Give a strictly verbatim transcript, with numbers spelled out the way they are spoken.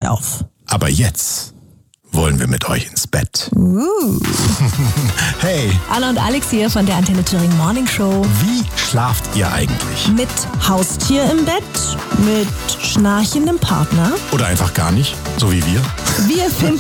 auf. Aber jetzt wollen wir mit euch ins Bett. Uh. Hey, Anna und Alex hier von der Antenne Thüringen Morning Show. wie schlaft ihr eigentlich? Mit Haustier im Bett, mit schnarchendem Partner. Oder einfach gar nicht, so wie wir? Wir finden